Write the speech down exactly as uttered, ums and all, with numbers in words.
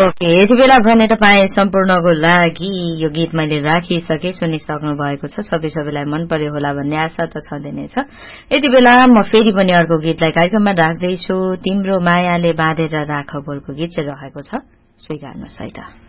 okay यति बेला भने तपाईँ सम्पूर्णको लागि यो गीत मैले राखिसके सुनिसक्नु भएको छ सबै सबैलाई मन पर्यो होला भन्ने आशा त छँदै नै छ यति बेला म फेरि पनि अर्को गीतलाई कार्यक्रममा राख्दैछु तिम्रो मायाले बाँधेर राख बोलको गीत चाहिँ रहेको छ स्वीकार्नुहोस् है त